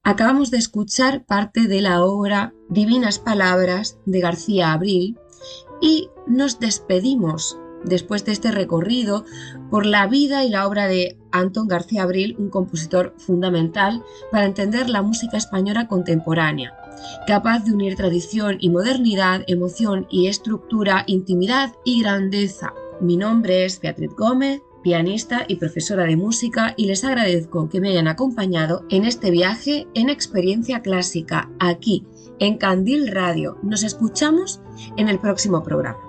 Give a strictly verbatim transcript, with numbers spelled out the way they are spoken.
Acabamos de escuchar parte de la obra Divinas Palabras de García Abril y nos despedimos después de este recorrido por la vida y la obra de Antón García Abril, un compositor fundamental para entender la música española contemporánea, capaz de unir tradición y modernidad, emoción y estructura, intimidad y grandeza. Mi nombre es Beatriz Gómez, pianista y profesora de música, y les agradezco que me hayan acompañado en este viaje en Experiencia Clásica, aquí en Candil Radio. Nos escuchamos en el próximo programa.